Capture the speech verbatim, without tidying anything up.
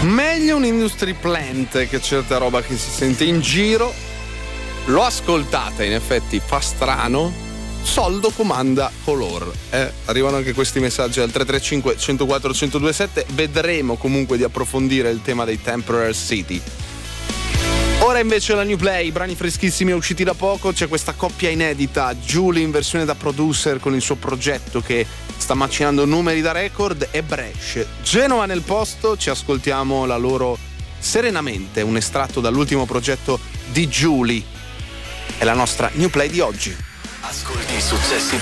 Meglio un industry plant che certa roba che si sente in giro. L'ho ascoltata, in effetti fa strano. Soldo comanda color. Eh, arrivano anche questi messaggi al tre tre cinque, uno zero quattro, uno zero due sette. Vedremo comunque di approfondire il tema dei Temporary City. Ora invece la New Play, brani freschissimi usciti da poco. C'è questa coppia inedita, Julie in versione da producer con il suo progetto che sta macinando numeri da record, e Brescia, Genova nel posto. Ci ascoltiamo la loro Serenamente, un estratto dall'ultimo progetto di Julie. È la nostra New Play di oggi. Ascolti i successi